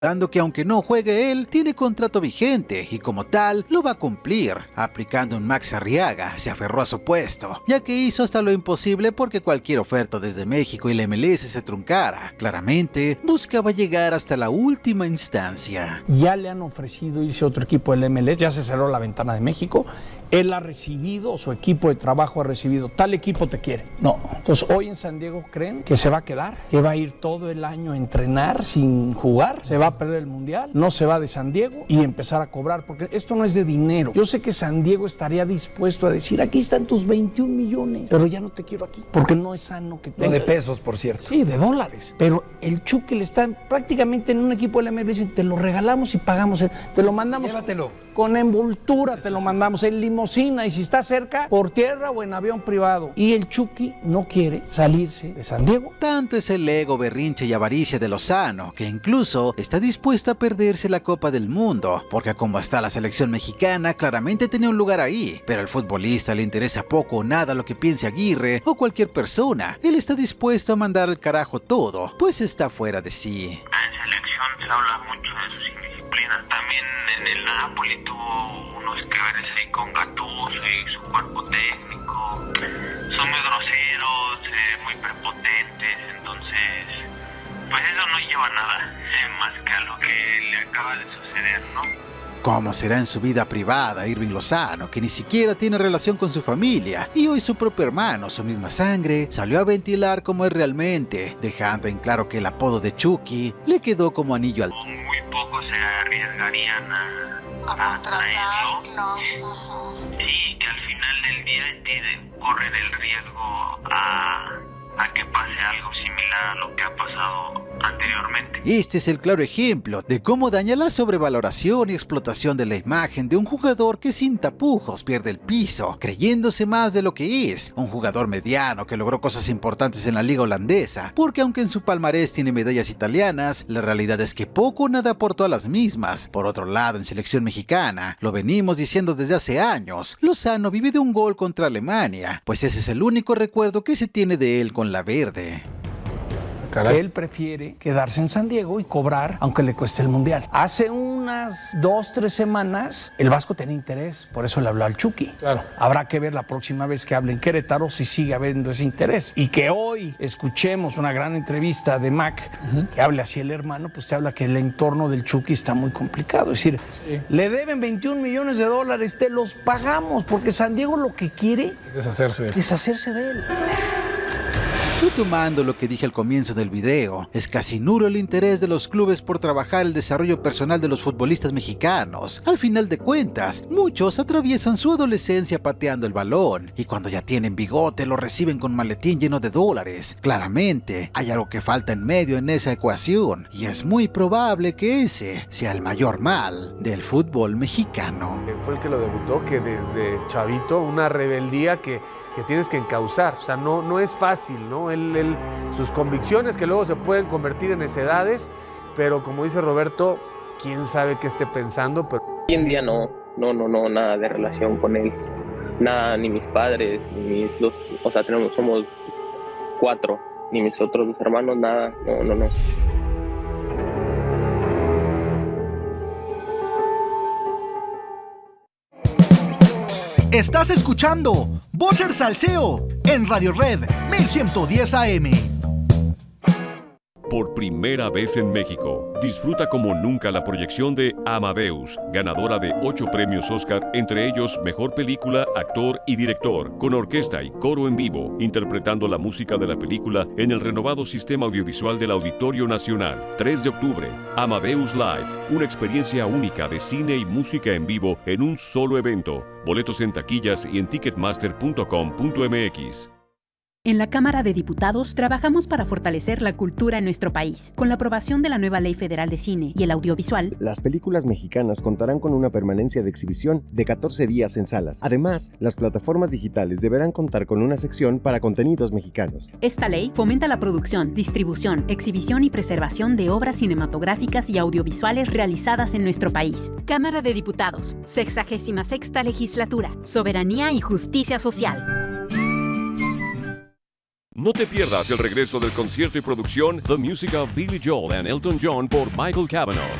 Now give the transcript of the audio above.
dando que aunque no juegue él, tiene contrato vigente y como tal lo va a cumplir. Aplicando un Max Arriaga, se aferró a su puesto, ya que hizo hasta lo imposible porque cualquier oferta desde México y la MLS se truncara. Claramente, buscaba llegar hasta la última instancia. Ya le han ofrecido irse a otro equipo del MLS, ya se cerró la ventana de México. Él ha recibido, su equipo de trabajo ha recibido, tal equipo te quiere. No. Entonces hoy en San Diego creen que se va a quedar, que va a ir todo el año a entrenar sin jugar, se va a perder el Mundial, no se va de San Diego y empezar a cobrar, porque esto no es de dinero. Yo sé que San Diego estaría dispuesto a decir, aquí están tus 21 millones, pero ya no te quiero aquí, porque no es sano que te... No de pesos, por cierto. Sí, de dólares. Pero el Chucky le está prácticamente en un equipo de la MLS, dicen, te lo regalamos y pagamos, te lo mandamos. Llévatelo. Con envoltura te lo mandamos en limusina y si está cerca, por tierra o en avión privado. Y el Chucky no quiere salirse de San Diego. Tanto es el ego, berrinche y avaricia de Lozano, que incluso está dispuesta a perderse la Copa del Mundo, porque como está la selección mexicana, claramente tenía un lugar ahí, pero al futbolista le interesa poco o nada lo que piense Aguirre o cualquier persona. Él está dispuesto a mandar al carajo todo, pues está fuera de sí. En selección se habla mucho de sus indisciplinas. También en el Napoli tuvo unos que veres ahí con Gattuso y su cuerpo técnico. Son muy groseros, muy prepotentes, entonces pues eso no lleva a nada, más que a lo que le acaba de suceder, ¿no? ¿Cómo será en su vida privada Irving Lozano, que ni siquiera tiene relación con su familia? Y hoy su propio hermano, su misma sangre, salió a ventilar cómo es realmente, dejando en claro que el apodo de Chucky le quedó como anillo al... Muy pocos se arriesgarían a traerlo. Y que al final del día corren el riesgo a que pase algo similar a lo que ha pasado anteriormente. Este es el claro ejemplo de cómo daña la sobrevaloración y explotación de la imagen de un jugador que sin tapujos pierde el piso, creyéndose más de lo que es, un jugador mediano que logró cosas importantes en la liga holandesa, porque aunque en su palmarés tiene medallas italianas, la realidad es que poco o nada aportó a las mismas. Por otro lado, en selección mexicana, lo venimos diciendo desde hace años, Lozano vive de un gol contra Alemania, pues ese es el único recuerdo que se tiene de él con la verde. Caray. Él prefiere quedarse en San Diego y cobrar aunque le cueste el Mundial. Hace unas 2-3 semanas el Vasco tenía interés, por eso le habló al Chucky. Claro. Habrá que ver la próxima vez que hable en Querétaro si sigue habiendo ese interés. Y que hoy escuchemos una gran entrevista de Mac, que hable así el hermano, pues te habla que el entorno del Chucky está muy complicado. Es decir, le deben 21 millones de dólares, te los pagamos, porque San Diego lo que quiere es deshacerse de él. Retomando lo que dije al comienzo del video, es casi nulo el interés de los clubes por trabajar el desarrollo personal de los futbolistas mexicanos. Al final de cuentas, muchos atraviesan su adolescencia pateando el balón, y cuando ya tienen bigote lo reciben con maletín lleno de dólares. Claramente, hay algo que falta en medio en esa ecuación, y es muy probable que ese sea el mayor mal del fútbol mexicano. Fue el que lo debutó, que desde chavito, una rebeldía que tienes que encauzar, o sea, no es fácil, ¿no? Sus convicciones que luego se pueden convertir en necedades, pero como dice Roberto, quién sabe qué esté pensando, pero... Hoy en día no, nada de relación con él, nada, ni mis padres, ni somos 4, ni mis otros 2 hermanos, nada, no. Estás escuchando Vocer Salseo en Radio Red 1110 AM. Por primera vez en México, disfruta como nunca la proyección de Amadeus, ganadora de 8 premios Oscar, entre ellos Mejor Película, Actor y Director, con orquesta y coro en vivo, interpretando la música de la película en el renovado sistema audiovisual del Auditorio Nacional. 3 de octubre, Amadeus Live, una experiencia única de cine y música en vivo en un solo evento. Boletos en taquillas y en ticketmaster.com.mx. En la Cámara de Diputados trabajamos para fortalecer la cultura en nuestro país. Con la aprobación de la nueva Ley Federal de Cine y el Audiovisual, las películas mexicanas contarán con una permanencia de exhibición de 14 días en salas. Además, las plataformas digitales deberán contar con una sección para contenidos mexicanos. Esta ley fomenta la producción, distribución, exhibición y preservación de obras cinematográficas y audiovisuales realizadas en nuestro país. Cámara de Diputados, 66ª Legislatura, Soberanía y Justicia Social. No te pierdas el regreso del concierto y producción The Music of Billy Joel and Elton John por Michael Cavanaugh.